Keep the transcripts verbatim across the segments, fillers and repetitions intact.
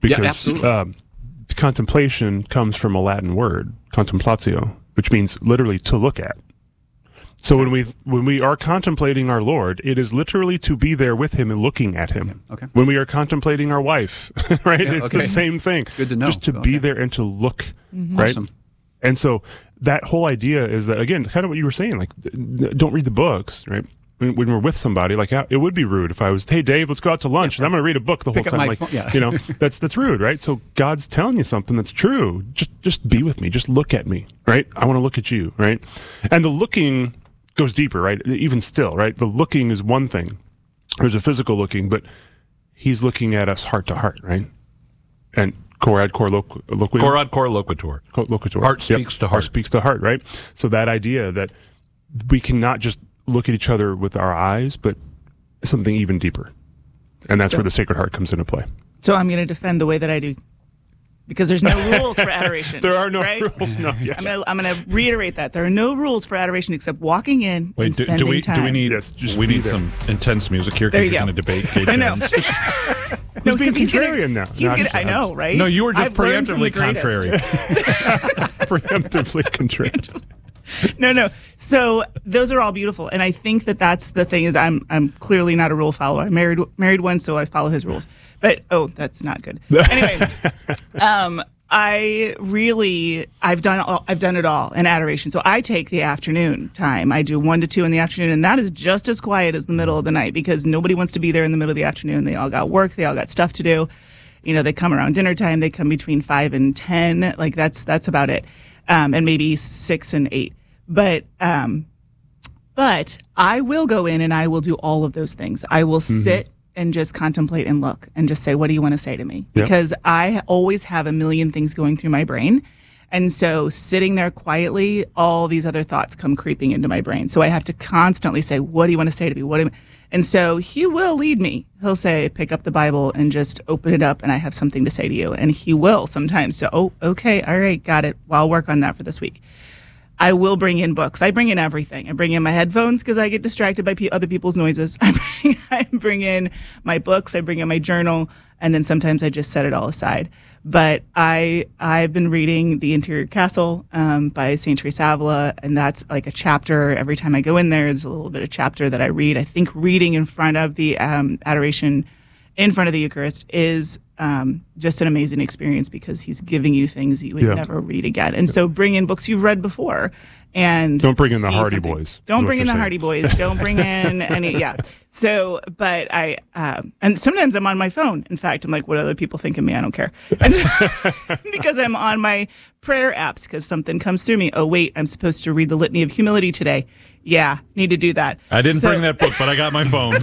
because Yeah, absolutely. um, contemplation comes from a Latin word, contemplatio, which means literally to look at. So when we when we are contemplating our Lord, it is literally to be there with Him and looking at Him. Okay. When we are contemplating our wife, right, Yeah, it's okay. the same thing. Good to know. Just to Okay. be there and to look, right? Awesome. And so that whole idea is that, again, kind of what you were saying, like, don't read the books, right? When, when we're with somebody, like, it would be rude if I was, hey, Dave, let's go out to lunch, and I'm going to read a book the Pick whole up time. my Like, phone, yeah. you know, that's that's rude, right? So God's telling you something that's true. Just just be with me. Just look at me, right? I want to look at you, right? And the looking goes deeper, right? Even still, right? The looking is one thing. There's a physical looking, but He's looking at us heart to heart, right? And cor ad cor loqu- loquitur. Cor ad cor loquitur. Co- loquitur. Heart speaks to heart. speaks to heart, right? So that idea that we cannot just look at each other with our eyes, but something even deeper. And that's So- where the Sacred Heart comes into play. So I'm going to defend the way that I do, because there's no rules for adoration. There are no right? rules, no, yes. I'm going to I'm going to reiterate that there are no rules for adoration except walking in and Wait, do, spending do we time. do we need Yes, just we be need there. some intense music here There because you you're go. going to debate Kate I know. Jones. No, being because he's gonna, contrarian now. He's No, gonna, I'm- I know, right? No, you were just I've learned from the preemptively greatest. contrary. Preemptively contrary. No, no. So those are all beautiful, and I think that that's the thing. Is I'm I'm clearly not a rule follower. I married married one, so I follow his rules. But oh, that's not good. Anyway, um, I really I've done all, I've done it all in adoration. So I take the afternoon time. I do one to two in the afternoon, and that is just as quiet as the middle of the night because nobody wants to be there in the middle of the afternoon. They all got work. They all got stuff to do. You know, they come around dinner time. They come between five and ten. Like that's that's about it, um, and maybe six and eight. But um, but I will go in and I will do all of those things. I will Mm-hmm. sit and just contemplate and look and just say, what do you want to say to me? Yep. Because I always have a million things going through my brain. And so sitting there quietly, all these other thoughts come creeping into my brain. So I have to constantly say, what do you want to say to me? What do you... And so he will lead me. He'll say, pick up the Bible and just open it up and I have something to say to you. And he will sometimes. So, oh, okay, all right, got it. Well, I'll work on that for this week. I will bring in books. I bring in everything. I bring in my headphones because I get distracted by pe- other people's noises. I bring, I bring in my books. I bring in my journal, and then sometimes I just set it all aside. But I I've been reading The Interior Castle um, by Saint Teresa Avila, and that's like a chapter. Every time I go in there, there's a little bit of chapter that I read. I think reading in front of the um, adoration, in front of the Eucharist, is um, just an amazing experience because he's giving you things you would Yeah. never read again. And so bring in books you've read before. And Don't bring in the see Hardy something. Boys, Don't is bring what in the you're Hardy saying. Boys. Don't bring in any. Yeah. So, but I, um, and sometimes I'm on my phone. In fact, I'm like, what other people think of me? I don't care. And so, because I'm on my prayer apps because something comes through me. Oh, wait, I'm supposed to read the Litany of Humility today. Yeah, need to do that. I didn't So- bring that book, but I got my phone.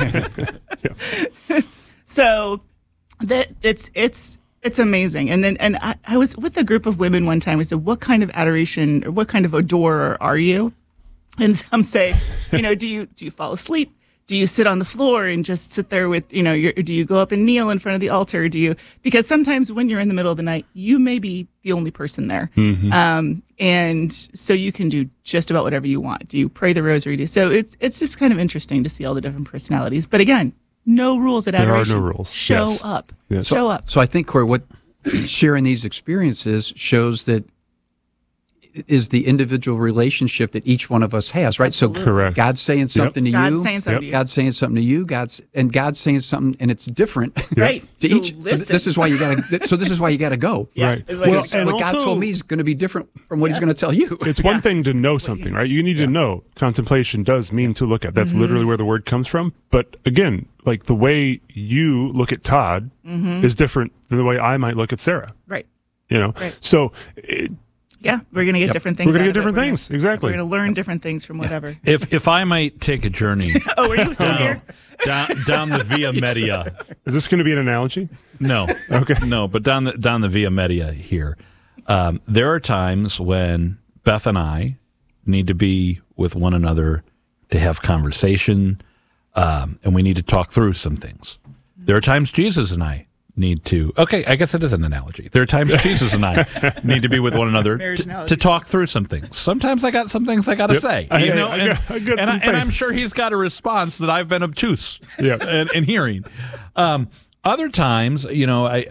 So that it's it's it's amazing. And then and I, I was with a group of women one time. We said, what kind of adoration or what kind of adorer are you? And some say, you know, do you do you fall asleep? Do you sit on the floor and just sit there with, you know, your, do you go up and kneel in front of the altar? Do you, because sometimes when you're in the middle of the night, you may be the only person there. Mm-hmm. Um, and so you can do just about whatever you want. Do you pray the rosary? Do, so it's, it's just kind of interesting to see all the different personalities. But again, no rules at There are no adoration. rules. Show Yes. up. Yes. Show up. So I think, Corey, what sharing these experiences shows that is the individual relationship that each one of us has, right? So Correct. God's saying something to God's you. saying something to you. God's saying something to you. God's and God's saying something, and it's different. Right. to So each. So listen. this is why you got to. So this is why you got to go. Yeah, Right. is what Well, it is. and what God also- told me is going to be different from what He's Yes. going to tell you. It's one thing to know something, right? You need to know. Contemplation does mean to look at. That's Mm-hmm. literally where the word comes from. But again, like the way you look at Todd Mm-hmm. is different than the way I might look at Sarah. Right. You know, Right. so it, Yeah. We're going to get Yep. different things. We're gonna out get of it. different We're things. Gonna, Exactly. We're going to learn different things from whatever. if if I might take a journey Oh, were you still here? down down the Via Media, is this going to be an analogy? no, Okay. no, but down the down the Via Media here, um, there are times when Beth and I need to be with one another to have conversation, um, and we need to talk through some things. There are times Jesus and I need to. Okay, I guess it is an analogy. There are times Jesus and I need to be with one another Marriage to, analogy. to talk through some things. Sometimes I got some things I got to Yep. say, I- you know, I and, got- I got and, some I, and I'm things. sure he's got a response that I've been obtuse Yeah. in, in hearing. Um, other times, you know, I,